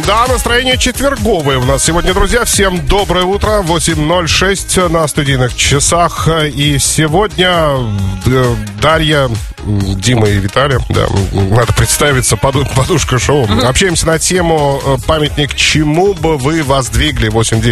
Да, настроение четверговое у нас сегодня, друзья. Всем доброе утро. 8:06 на студийных часах. И сегодня Дарья, Дима и Виталий, да, надо представиться, подушка шоу. Общаемся на тему «Памятник чему бы вы воздвигли?»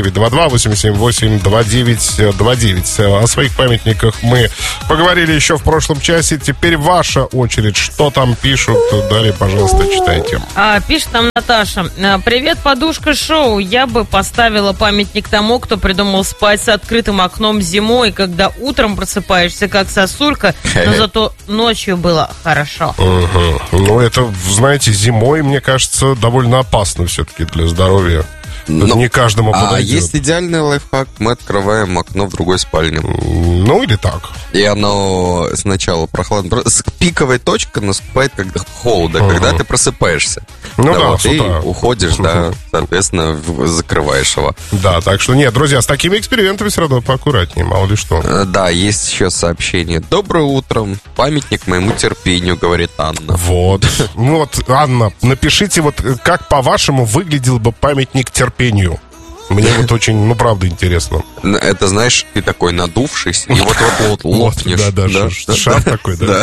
8922-878-2929. О своих памятниках мы поговорили еще в прошлом часе. Теперь ваша очередь. Что там пишут? Дарья, пожалуйста, читайте. Пишет нам Наташа. Привет, подушка шоу. Я бы поставила памятник тому, кто придумал спать с открытым окном зимой, когда утром просыпаешься как сосулька, но зато ночью было хорошо. Ну, это, знаете, зимой, мне кажется, довольно опасно все-таки для здоровья. Не каждому подойдет. А есть идеальный лайфхак. Мы открываем окно в другой спальне. Ну, или так. И оно сначала прохладно. Пиковая точка наступает, когда холодно, когда ты просыпаешься. Ну да, вот, с утра. И уходишь, да, соответственно, закрываешь его. Да, так что нет, друзья, с такими экспериментами все равно поаккуратнее, мало ли что. Да, есть еще сообщение. Доброе утро. Памятник моему терпению, говорит Анна. Вот, Анна, напишите, вот как по-вашему выглядел бы памятник терпению. Мне вот очень, правда, интересно. Это, знаешь, ты такой надувшись, и вот лопнешь. Да, шар такой, да.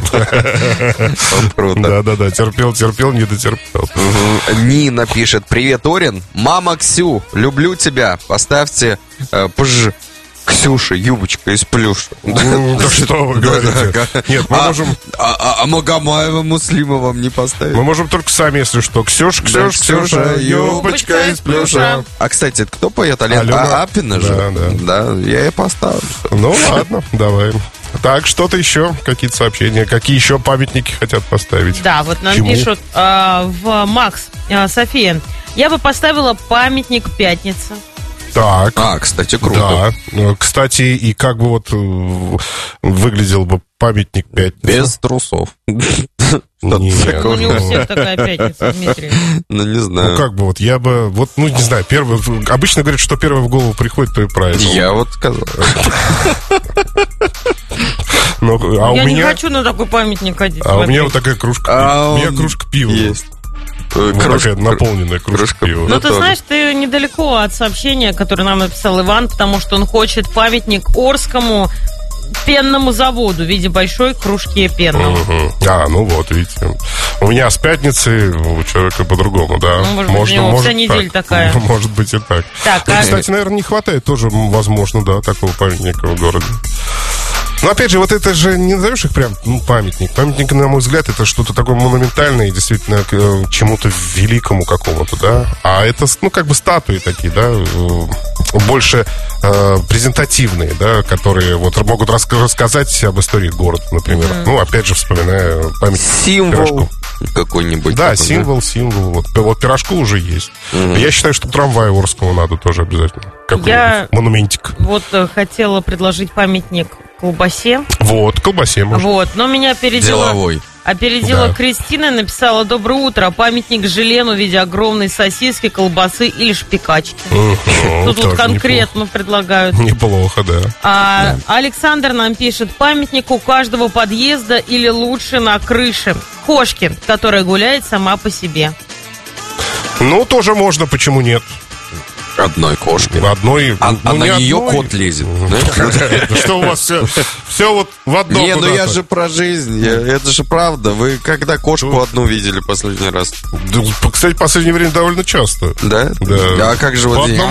Круто. Да, терпел, не дотерпел. Нина пишет: привет, Орин. Мама Ксю, люблю тебя. Поставьте Ксюша, юбочка из плюша. Да что вы говорите? Нет, мы можем... А Магомаева Муслимова не поставить? Мы можем только сами, если что. Ксюша, юбочка из плюша. А, кстати, кто поет? Алена Апина же? Да, я и поставлю. Ну, ладно, давай. Так, что-то еще? Какие-то сообщения? Какие еще памятники хотят поставить? Да, вот нам пишут в Макс, София. Я бы поставила памятник Пятнице. Так. Кстати, круто. Да. Кстати, и как бы вот выглядел бы памятник Пятницы? Без трусов. Нет. Ну, не у всех такая пятница, Дмитрий. Ну, не знаю. Ну, как бы вот, я бы, вот, ну, не знаю, обычно говорят, что первое в голову приходит, то и правильно. Я вот сказал. Я не хочу на такой памятник ходить. А у меня вот такая кружка. У меня кружка пива. Есть. Вот такая наполненная кружка пива. Ну, ты знаешь, ты недалеко от сообщения, которое нам написал Иван, потому что он хочет памятник Орскому пенному заводу в виде большой кружки пенного. Ну вот, видите. У меня с пятницы, у человека по-другому, да. Ну, может, у него вся неделя такая. Может быть и так. Кстати, наверное, не хватает тоже, возможно, да, такого памятника в городе. Но опять же, вот это же не назовешь их прям памятник. Памятник, на мой взгляд, это что-то такое монументальное, действительно, к чему-то великому какому-то, да. А это, как бы статуи такие, да, больше презентативные, да, которые вот могут рассказать об истории города, например. Ну, опять же, вспоминая памятник Символ какой-нибудь. Да, символ. Вот пирожку уже есть. Я считаю, что трамвай Орского надо тоже обязательно. Я монументик. Вот хотела предложить памятник колбасе. Вот, колбасе можно. Вот, но меня опередила Да. Кристина, написала: доброе утро, памятник Желену в виде огромной сосиски, колбасы или шпикачки. Тут вот конкретно предлагают. Неплохо, да. Александр нам пишет: памятник у каждого подъезда или лучше на крыше кошки, которая гуляет сама по себе. Ну, тоже можно, почему нет? Одной кошки. На нее кот лезет. Что у вас все вот в одном? Не, ну я же про жизнь. Это же правда. Вы когда кошку одну видели последний раз? Кстати, в последнее время довольно часто. Да? Да. А как же вот здесь?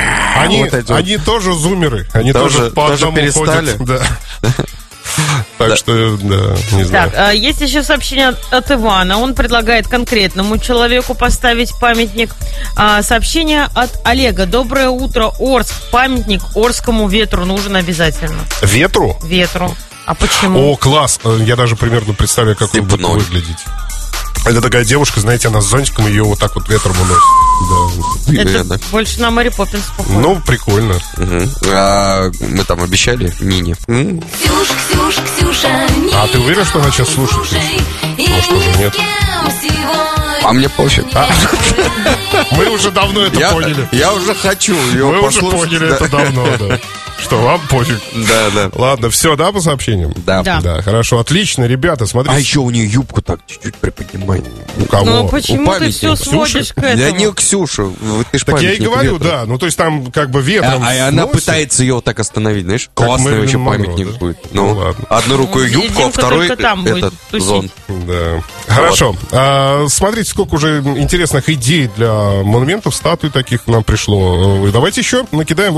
Они тоже зумеры. Они тоже по одному перестали? ходят. Да. Так что, да, не знаю. Так, есть еще сообщение от Ивана. Он предлагает конкретному человеку поставить памятник. Сообщение от Олега. Доброе утро, Орск. Памятник Орскому ветру нужен обязательно. Ветру? Ветру. А почему? О, класс. Я даже примерно представляю, как он будет выглядеть. Это такая девушка, знаете, она с зонтиком, ее вот так вот ветром уносит. Да. Это больше на Мэри Поппинс похоже. Ну, прикольно. А мы там обещали Нине. Ксюша, а ты уверен, что она сейчас слушает? Может, уже нет? А мне пофиг. Мы уже давно это поняли. Я уже хочу ее Мы уже послушать. поняли это давно, да. Что, вам пофиг? Да. Ладно, все, да, по сообщениям? Да. Да, хорошо, отлично, ребята, смотрите. А еще у нее юбку так чуть-чуть приподнимай. У кого? Ну почему ты все памятника. сводишь к Я этому? не Ксюша. Ты ж Так я и памятник говорю, ветра. да. Ну, то есть там как бы ветром А она сносит. пытается ее вот так остановить, знаешь? Как Классный Мэрилин вообще Монро, памятник да? будет. Ну, ладно. Одной рукой юбку, а Димка второй только там будет этот тусить. зонт. Да. Хорошо. Смотрите, сколько уже интересных идей для монументов, статуй таких нам пришло. Давайте еще накидаем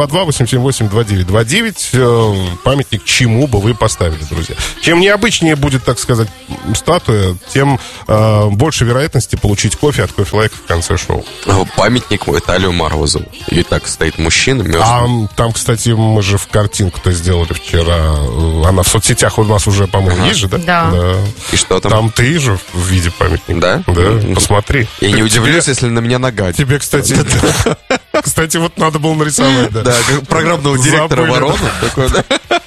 8922-878-2929. Памятник чему бы вы поставили, друзья. Чем необычнее будет, так сказать, статуя, тем больше вероятности получить кофе от Кофе Лайк в конце шоу. Памятник Виталию Морозову. И так стоит мужчина, мертвый. Там, кстати, мы же в картинку-то сделали вчера. Она в соцсетях у нас уже, по-моему, есть же, да? Да. И что там? Там ты же в виде памятника. Да? Да, посмотри. Я не удивлюсь, если на меня нога. Тебе, кстати, вот надо было нарисовать, да. Да, как программного директора Забыли. Воронов. Такой, да.